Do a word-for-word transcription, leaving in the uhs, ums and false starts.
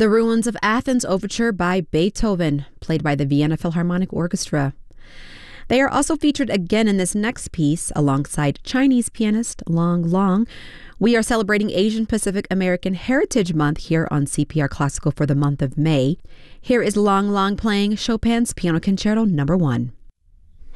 The Ruins of Athens Overture by Beethoven, played by the Vienna Philharmonic Orchestra. They are also featured again in this next piece alongside Chinese pianist Long Long. We are celebrating Asian Pacific American Heritage Month here on C P R Classical for the month of May. Here is Long Long playing Chopin's Piano Concerto Number One.